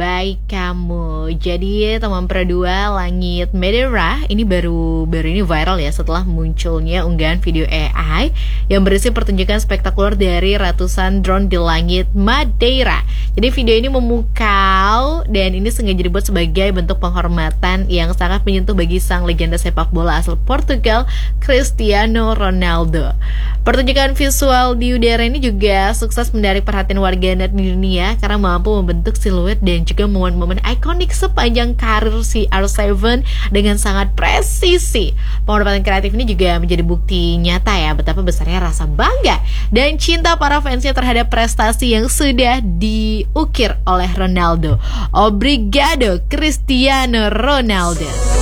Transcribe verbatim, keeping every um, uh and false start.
baik kamu. Jadi teman Perdua, Langit Medera ini baru baru ini viral ya setelah munculnya unggahan video A I yang berisi pertunjukan spektakuler dari ratusan drone di langit Madeira. Jadi video ini memukau dan ini sengaja dibuat sebagai bentuk penghormatan yang sangat menyentuh bagi sang legenda sepak bola asal Portugal, Cristiano Ronaldo. Pertunjukan visual di udara ini juga sukses menarik perhatian warganet di dunia karena mampu membentuk siluet dan juga momen-momen ikonik sepanjang karir C R tujuh dengan sangat presisi. Penghormatan kreatif ini juga menjadi bukti nyata ya betapa besarnya rasa bangga dan cinta para fansnya terhadap prestasi yang sudah diukir oleh Ronaldo. Obrigado Cristiano Ronaldo.